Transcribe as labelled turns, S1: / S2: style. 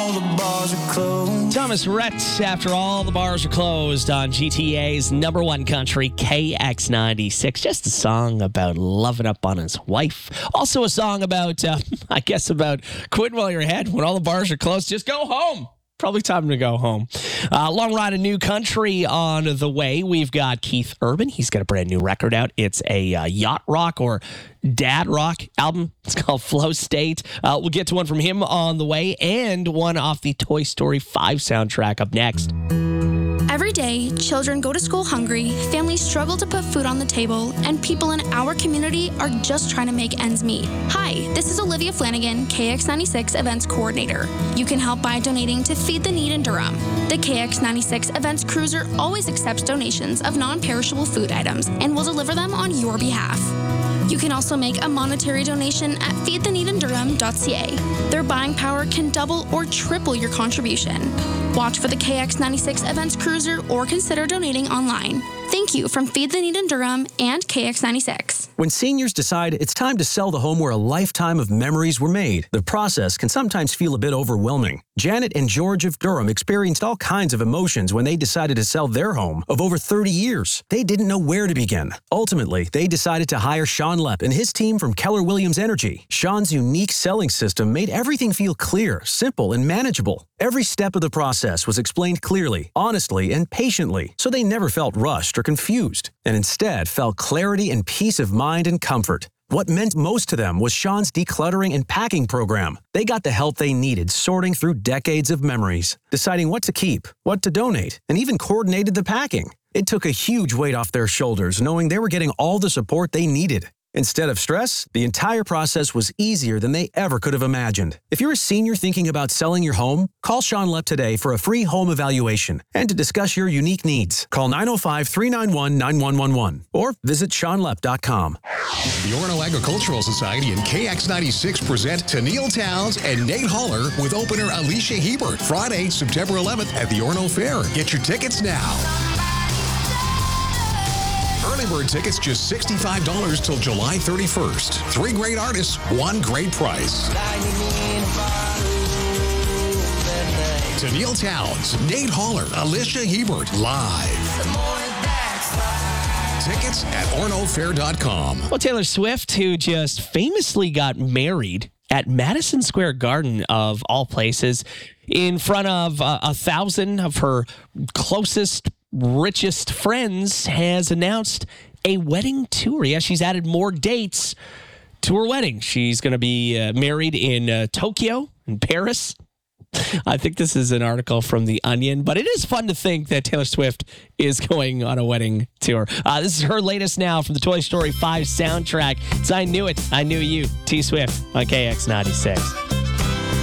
S1: all the bars are closed.
S2: Thomas Rhett, after all the bars are closed on GTA's number one country, KX96. Just a song about loving up on his wife. Also a song about, about quitting while you're ahead. When all the bars are closed, just go home. Probably time to go home. Long ride of new country on the way. We've got Keith Urban. He's got a brand new record out. It's a yacht rock or dad rock album. It's called Flow State. We'll get to one from him on the way and one off the Toy Story 5 soundtrack up next.
S3: Every day, children go to school hungry, families struggle to put food on the table, and people in our community are just trying to make ends meet. Hi, this is Olivia Flanagan, KX96 Events Coordinator. You can help by donating to Feed the Need in Durham. The KX96 Events Cruiser always accepts donations of non-perishable food items and will deliver them on your behalf. You can also make a monetary donation at feedtheneedindurham.ca. Their buying power can double or triple your contribution. Watch for the KX96 Events Cruiser or consider donating online. Thank you from Feed the Need in Durham and KX96.
S4: When seniors decide it's time to sell the home where a lifetime of memories were made, the process can sometimes feel a bit overwhelming. Janet and George of Durham experienced all kinds of emotions when they decided to sell their home of over 30 years. They didn't know where to begin. Ultimately, they decided to hire Sean Lepp and his team from Keller Williams Energy. Sean's unique selling system made everything feel clear, simple, and manageable. Every step of the process was explained clearly, honestly, and patiently, so they never felt rushed or confused, and instead felt clarity and peace of mind and comfort. What meant most to them was Sean's decluttering and packing program. They got the help they needed sorting through decades of memories, deciding what to keep, what to donate, and even coordinated the packing. It took a huge weight off their shoulders knowing they were getting all the support they needed. Instead of stress, the entire process was easier than they ever could have imagined. If you're a senior thinking about selling your home, call Sean Lepp today for a free home evaluation and to discuss your unique needs. Call 905-391-9111 or visit SeanLepp.com.
S5: The Orono Agricultural Society and KX96 present Tennille Towns and Nate Holler with opener Alicia Hebert, Friday, September 11th at the Orono Fair. Get your tickets now. Early bird tickets just $65 till July 31st. 3 great artists, 1 great price. Tennille Towns, Nate Holler, Alicia Hebert, live. Tickets at ornofair.com.
S2: Well, Taylor Swift, who just famously got married at Madison Square Garden, of all places, in front of 1,000 of her closest, richest friends, has announced a wedding tour. Yeah, she's added more dates to her wedding. She's going to be married in Tokyo and Paris. I think this is an article from The Onion, but it is fun to think that Taylor Swift is going on a wedding tour. This is her latest now from the Toy Story 5 soundtrack. It's I Knew It, I Knew You, T Swift on KX96.